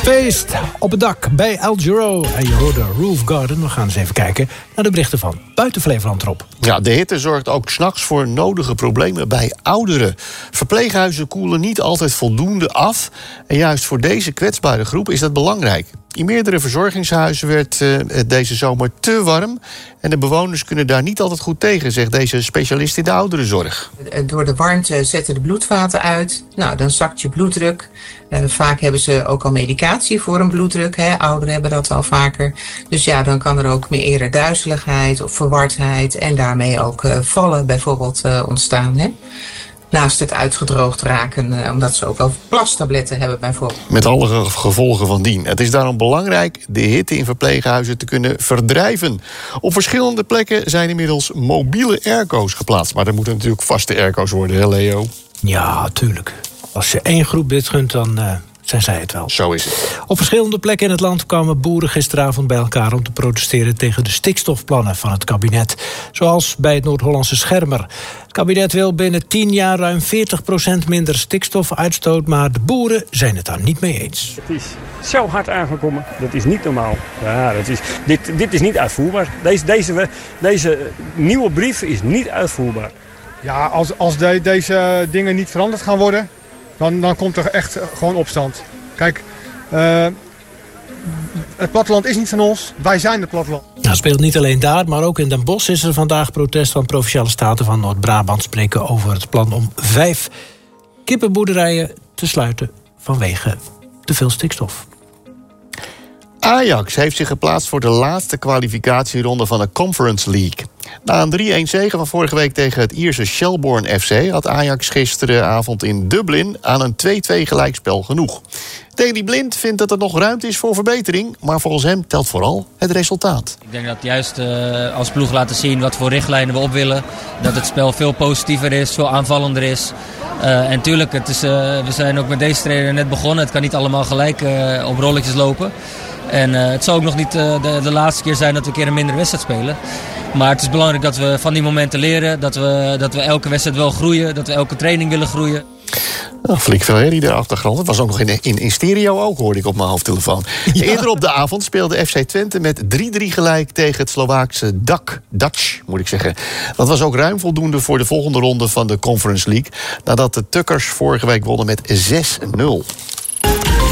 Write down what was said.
Feest op het dak bij El Giro. En je hoorde Roof Garden. We gaan eens even kijken naar de berichten van buiten Flevoland erop. Ja, de hitte zorgt ook 's nachts voor nodige problemen bij ouderen. Verpleeghuizen koelen niet altijd voldoende af. En juist voor deze kwetsbare groep is dat belangrijk. In meerdere verzorgingshuizen werd deze zomer te warm. En de bewoners kunnen daar niet altijd goed tegen, zegt deze specialist in de ouderenzorg. Door de warmte zetten de bloedvaten uit. Nou, dan zakt je bloeddruk. Vaak hebben ze ook al medicatie voor een bloeddruk. Hè. Ouderen hebben dat al vaker. Dus ja, dan kan er ook meer eerder duizeligheid of verwardheid. En daarmee ook vallen bijvoorbeeld ontstaan. Hè. Naast het uitgedroogd raken, omdat ze ook al plastabletten hebben bijvoorbeeld. Met alle gevolgen van dien. Het is daarom belangrijk de hitte in verpleeghuizen te kunnen verdrijven. Op verschillende plekken zijn inmiddels mobiele airco's geplaatst. Maar er moeten natuurlijk vaste airco's worden, hè Leo? Ja, tuurlijk. Als je één groep dit gunt, dan zijn zij het wel. Zo is het. Op verschillende plekken in het land kwamen boeren gisteravond bij elkaar om te protesteren tegen de stikstofplannen van het kabinet. Zoals bij het Noord-Hollandse Schermer. Het kabinet wil binnen 10 jaar ruim 40% minder stikstofuitstoot, maar de boeren zijn het daar niet mee eens. Het is zo hard aangekomen, dat is niet normaal. Ja, dit is niet uitvoerbaar. Deze nieuwe brief is niet uitvoerbaar. Ja, als deze dingen niet veranderd gaan worden, dan komt er echt gewoon opstand. Kijk, het platteland is niet van ons, wij zijn het platteland. Nou, speelt niet alleen daar, maar ook in Den Bosch is er vandaag protest van Provinciale Staten van Noord-Brabant spreken over het plan om 5 kippenboerderijen te sluiten vanwege te veel stikstof. Ajax heeft zich geplaatst voor de laatste kwalificatieronde van de Conference League. Na een 3-1 zege van vorige week tegen het Ierse Shelbourne FC had Ajax gisteravond in Dublin aan een 2-2 gelijkspel genoeg. Daley Blind vindt dat er nog ruimte is voor verbetering, maar volgens hem telt vooral het resultaat. Ik denk dat juist als ploeg laten zien wat voor richtlijnen we op willen. Dat het spel veel positiever is, veel aanvallender is. En tuurlijk, we zijn ook met deze trainer net begonnen. Het kan niet allemaal gelijk op rolletjes lopen. En het zal ook nog niet de laatste keer zijn dat we een keer een mindere wedstrijd spelen. Maar het is belangrijk dat we van die momenten leren. Dat we elke wedstrijd wel groeien. Dat we elke training willen groeien. Nou, flink veel herrie de achtergrond. Het was ook nog in stereo ook, hoorde ik op mijn hoofdtelefoon. Ja. Eerder op de avond speelde FC Twente met 3-3 gelijk tegen het Slovaakse Dutch, moet ik zeggen. Dat was ook ruim voldoende voor de volgende ronde van de Conference League, nadat de Tukkers vorige week wonnen met 6-0.